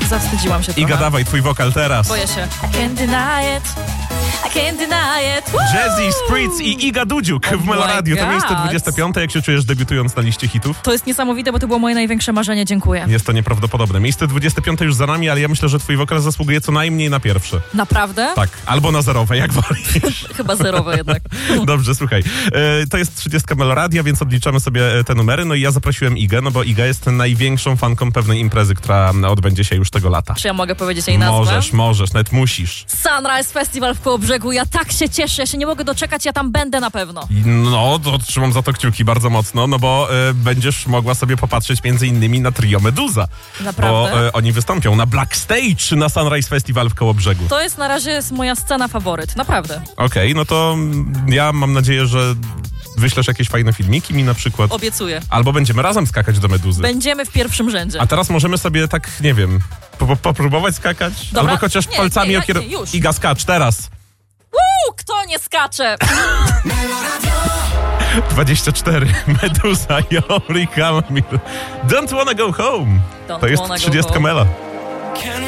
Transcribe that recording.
Zawstydziłam się trochę. Iga, dawaj, twój wokal teraz. Boję się. I can't deny it. I can't deny it. Woo! Jazzy, Spritz i Iga Dudziuk w Meloradiu. To miejsce 25. Jak się czujesz debiutując na liście hitów? To jest niesamowite, bo to było moje największe marzenie. Dziękuję. Jest to nieprawdopodobne. Miejsce 25 już za nami, ale ja myślę, że twój wokal zasługuje co najmniej na pierwsze. Naprawdę? Tak, albo na zerowe, jak wolisz. Chyba zerowe jednak. Dobrze, słuchaj. To jest 30 Meloradia, więc odliczamy sobie te numery. No i ja zaprosiłem Igę, no bo Iga jest największą fanką pewnej imprezy, która odbędzie się już tego lata. Czy ja mogę powiedzieć jej nazwę? Możesz, nawet musisz. Sunrise Festival w Kołobrzegu. Ja tak się cieszę, ja się nie mogę doczekać, ja tam będę na pewno. No, to trzymam za to kciuki bardzo mocno, no bo będziesz mogła sobie popatrzeć między innymi na trio Meduza. Naprawdę? Bo oni wystąpią na Black Stage na Sunrise Festival w Kołobrzegu. To jest na razie moja scena faworyt, naprawdę. Okej, no to ja mam nadzieję, że wyślesz jakieś fajne filmiki mi na przykład. Obiecuję. Albo będziemy razem skakać do Meduzy. Będziemy w pierwszym rzędzie. A teraz możemy sobie tak, nie wiem, popróbować skakać? Dobra. Albo chociaż palcami już. Iga, skacz teraz. Kto nie skacze? 24. Meduza, Yori Kamil. Don't wanna go home. To jest 30 Mela.